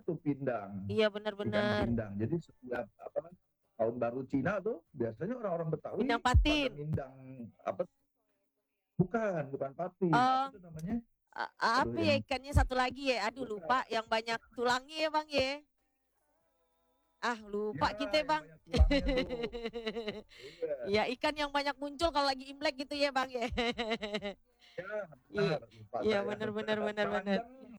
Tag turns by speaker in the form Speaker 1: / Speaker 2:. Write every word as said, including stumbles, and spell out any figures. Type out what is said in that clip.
Speaker 1: tuh pindang,
Speaker 2: Iya,
Speaker 1: ikan
Speaker 2: benar-benar.
Speaker 1: pindang. Jadi setiap apa, tahun baru Cina tuh biasanya orang-orang Betawi
Speaker 2: Pindang
Speaker 1: pada
Speaker 2: patin.
Speaker 1: ngindang apa bukan, bukan patin, apa
Speaker 2: Oh,
Speaker 1: tuh namanya?
Speaker 2: a
Speaker 1: Aduh
Speaker 2: apa ya
Speaker 1: yang
Speaker 2: ikannya satu lagi ya? Aduh
Speaker 1: bukan,
Speaker 2: lupa, yang banyak tulangnya ya, Bang, ya? Ah,
Speaker 1: ya
Speaker 2: lupa kita,
Speaker 1: yang
Speaker 2: Bang.
Speaker 1: banyak tulangnya tuh. Iya.
Speaker 2: Iya, ikan yang banyak muncul kalau lagi Imlek gitu ya, Bang, ya?
Speaker 1: Ya,
Speaker 2: Iya,
Speaker 1: benar, lupa
Speaker 2: iya,
Speaker 1: saya.
Speaker 2: benar benar benar benar.
Speaker 1: Panjang